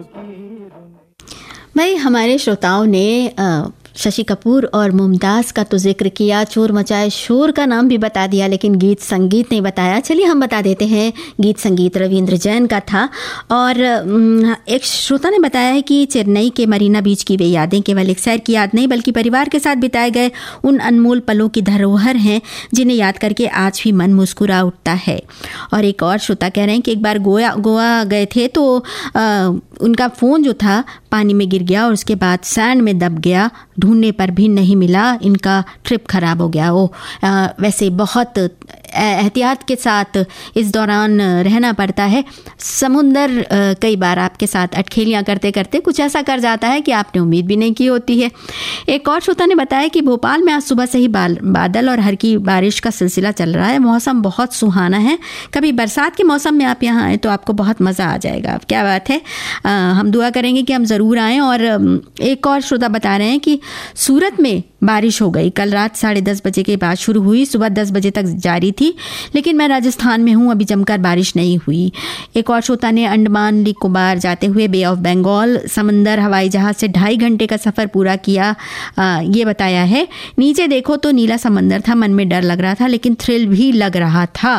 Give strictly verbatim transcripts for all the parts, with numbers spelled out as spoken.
भाई हमारे श्रोताओं ने आ, शशि कपूर और मुमताज़ का तो जिक्र किया, चोर मचाए शोर का नाम भी बता दिया, लेकिन गीत संगीत नहीं बताया। चलिए हम बता देते हैं, गीत संगीत रविंद्र जैन का था। और एक श्रोता ने बताया है कि चेन्नई के मरीना बीच की वे यादें केवल एक सैर की याद नहीं बल्कि परिवार के साथ बिताए गए उन अनमोल पलों की धरोहर हैं जिन्हें याद करके आज भी मन मुस्कुरा उठता है। और एक और श्रोता कह रहे हैं कि एक बार गोवा गोवा गए थे तो आ, उनका फ़ोन जो था पानी में गिर गया और उसके बाद सैंड में दब गया, ढूंढने पर भी नहीं मिला, इनका ट्रिप ख़राब हो गया। वो आ, वैसे बहुत एहतियात के साथ इस दौरान रहना पड़ता है। समुंदर कई बार आपके साथ अटखेलियाँ करते करते कुछ ऐसा कर जाता है कि आपने उम्मीद भी नहीं की होती है। एक और श्रोता ने बताया कि भोपाल में आज सुबह से ही बादल और हल्की बारिश का सिलसिला चल रहा है, मौसम बहुत सुहाना है। कभी बरसात के मौसम में आप यहाँ आए तो आपको बहुत मज़ा आ जाएगा। क्या बात है, आ, हम दुआ करेंगे कि हम ज़रूर आएँ। और एक और श्रोता बता रहे हैं कि सूरत में बारिश हो गई, कल रात साढ़े दस बजे के बाद शुरू हुई, सुबह दस बजे तक जारी थी, लेकिन मैं राजस्थान में हूँ, अभी जमकर बारिश नहीं हुई। एक और श्रोता ने अंडमान निकोबार जाते हुए बे ऑफ बंगाल समंदर हवाई जहाज़ से ढाई घंटे का सफ़र पूरा किया, आ, ये बताया है। नीचे देखो तो नीला समंदर था, मन में डर लग रहा था लेकिन थ्रिल भी लग रहा था।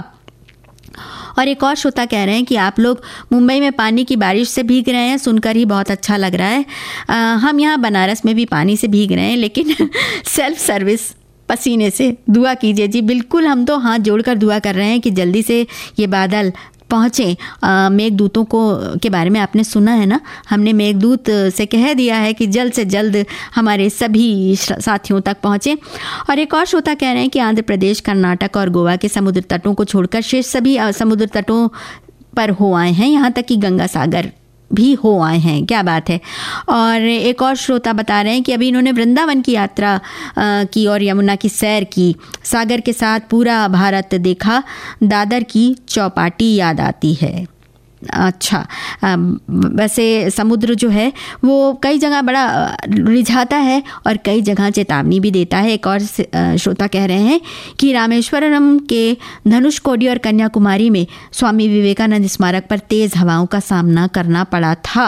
और एक और श्रोता कह रहे हैं कि आप लोग मुंबई में पानी की बारिश से भीग रहे हैं, सुनकर ही बहुत अच्छा लग रहा है। आ, हम यहाँ बनारस में भी पानी से भीग रहे हैं, लेकिन सेल्फ सर्विस पसीने से। दुआ कीजिए जी, बिल्कुल हम तो हाथ जोड़कर दुआ कर रहे हैं कि जल्दी से ये बादल पहुँचे। मेघदूतों को के बारे में आपने सुना है ना, हमने मेघदूत से कह दिया है कि जल्द से जल्द हमारे सभी साथियों तक पहुँचे। और एक और श्रोता कह रहे हैं कि आंध्र प्रदेश, कर्नाटक और गोवा के समुद्र तटों को छोड़कर शेष सभी समुद्र तटों पर हो आए हैं, यहाँ तक कि गंगा सागर भी हो आए हैं। क्या बात है। और एक और श्रोता बता रहे हैं कि अभी इन्होंने वृंदावन की यात्रा की और यमुना की सैर की, सागर के साथ पूरा भारत देखा, दादर की चौपाटी याद आती है। अच्छा, वैसे समुद्र जो है वो कई जगह बड़ा रिझाता है और कई जगह चेतावनी भी देता है। एक और श्रोता कह रहे हैं कि रामेश्वरम के धनुषकोडी और कन्याकुमारी में स्वामी विवेकानंद स्मारक पर तेज़ हवाओं का सामना करना पड़ा था।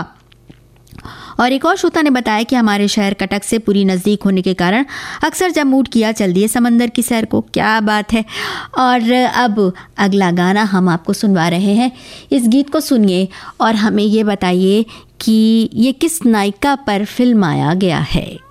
और एक और श्रोता ने बताया कि हमारे शहर कटक से पूरी नज़दीक होने के कारण अक्सर जब मूड किया चल दिए समंदर की सैर को। क्या बात है। और अब अगला गाना हम आपको सुनवा रहे हैं, इस गीत को सुनिए और हमें ये बताइए कि ये किस नायिका पर फिल्माया गया है।